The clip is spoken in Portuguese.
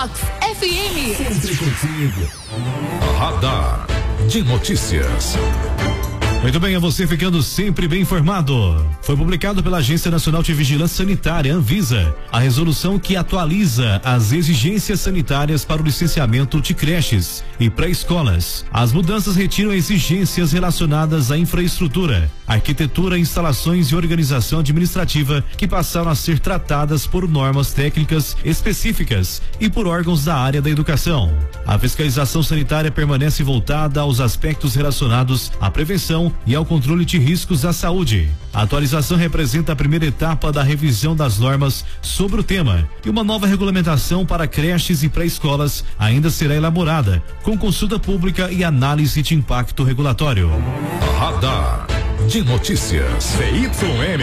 Vox FM. Sempre contigo. Radar de notícias. Muito bem, é você ficando sempre bem informado. Foi publicado pela Agência Nacional de Vigilância Sanitária, Anvisa, a resolução que atualiza as exigências sanitárias para o licenciamento de creches e pré-escolas. As mudanças retiram exigências relacionadas à infraestrutura, arquitetura, instalações e organização administrativa que passaram a ser tratadas por normas técnicas específicas e por órgãos da área da educação. A fiscalização sanitária permanece voltada aos aspectos relacionados à prevenção e ao controle de riscos à saúde. A atualização representa a primeira etapa da revisão das normas sobre o tema e uma nova regulamentação para creches e pré-escolas ainda será elaborada, com consulta pública e análise de impacto regulatório. Radar de notícias. CYM